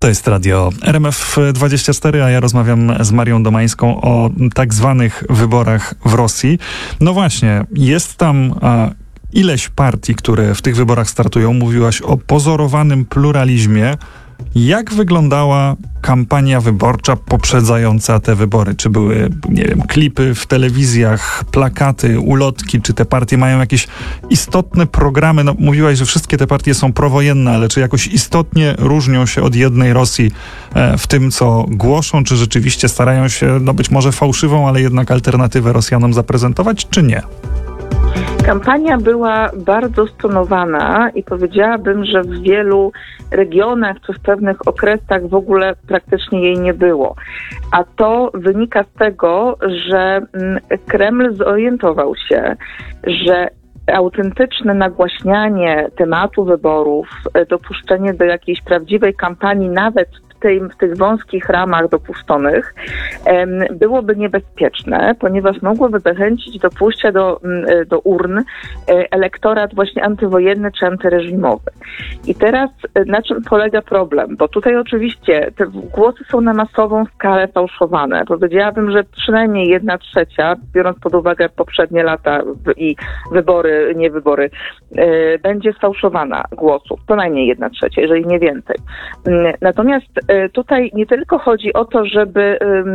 To jest radio RMF24, a ja rozmawiam z Marią Domańską o tak zwanych wyborach w Rosji. No właśnie, jest tam ileś partii, które w tych wyborach startują. Mówiłaś o pozorowanym pluralizmie. Jak wyglądała kampania wyborcza poprzedzająca te wybory? Czy były, nie wiem, klipy w telewizjach, plakaty, ulotki? Czy te partie mają jakieś istotne programy? No, mówiłaś, że wszystkie te partie są prowojenne, ale czy jakoś istotnie różnią się od jednej Rosji w tym, co głoszą? Czy rzeczywiście starają się, no być może fałszywą, ale jednak alternatywę Rosjanom zaprezentować, czy nie? Kampania była bardzo stonowana i powiedziałabym, że w wielu regionach czy w pewnych okresach w ogóle praktycznie jej nie było. A to wynika z tego, że Kreml zorientował się, że autentyczne nagłaśnianie tematu wyborów, dopuszczenie do jakiejś prawdziwej kampanii nawet w tych wąskich ramach dopuszczonych byłoby niebezpieczne, ponieważ mogłoby zachęcić do pójścia do urn elektorat właśnie antywojenny czy antyreżimowy. I teraz na czym polega problem? Bo tutaj oczywiście te głosy są na masową skalę fałszowane. Powiedziałabym, że przynajmniej 1/3, biorąc pod uwagę poprzednie lata i nie wybory, będzie sfałszowana głosów. Co najmniej 1/3, jeżeli nie więcej. Natomiast tutaj nie tylko chodzi o to, żeby